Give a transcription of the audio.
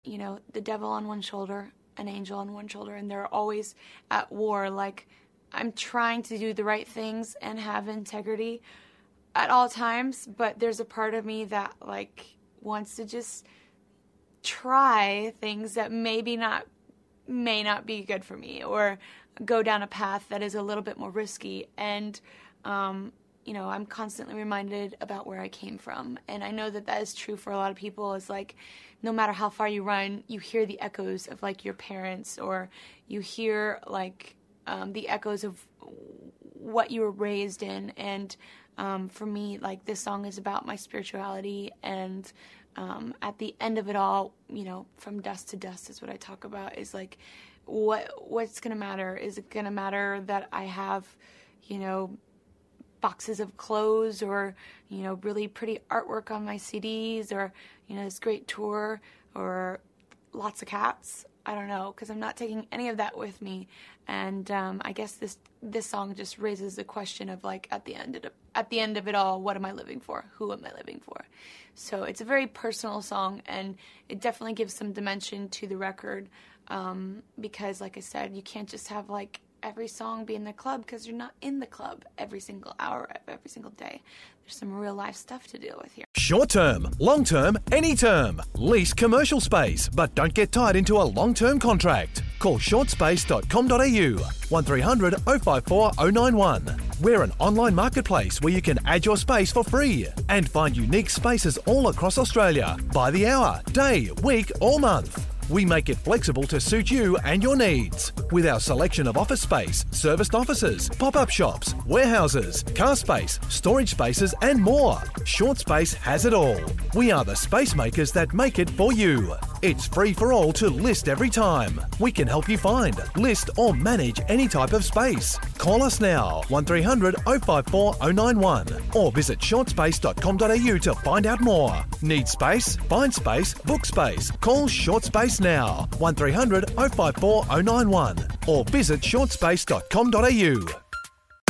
the devil on one shoulder, an angel on one shoulder, and they're always at war. Like, I'm trying to do the right things and have integrity at all times, but there's a part of me that, like, wants to just try things that may not be good for me, or go down a path that is a little bit more risky. And I'm constantly reminded about where I came from, and I know that is true for a lot of people. Is like, no matter how far you run, you hear the echoes of, like, your parents, or you hear, like, the echoes of what you were raised in. And for me, like, this song is about my spirituality, and at the end of it all, from dust to dust is what I talk about, is like, what's going to matter? Is it going to matter that I have, boxes of clothes, or, really pretty artwork on my CDs, or, this great tour, or lots of cats? I don't know, because I'm not taking any of that with me. And I guess this song just raises the question of, like, at the end of it all, what am I living for? Who am I living for? So it's a very personal song, and it definitely gives some dimension to the record, because, like I said, you can't just have, like, every song be in the club, because you're not in the club every single hour of every single day. There's some real life stuff to deal with here. Short term, long term, any term. Lease commercial space, but don't get tied into a long-term contract. Call shortspace.com.au 1300 054 091. We're an online marketplace where you can add your space for free and find unique spaces all across Australia by the hour, day, week or month. We make it flexible to suit you and your needs. With our selection of office space, serviced offices, pop-up shops, warehouses, car space, storage spaces and more, Short Space has it all. We are the space makers that make it for you. It's free for all to list every time. We can help you find, list or manage any type of space. Call us now, 1300 054 091, or visit shortspace.com.au to find out more. Need space? Find space, book space. Call Short Space now, 1300 054 091, or visit shortspace.com.au.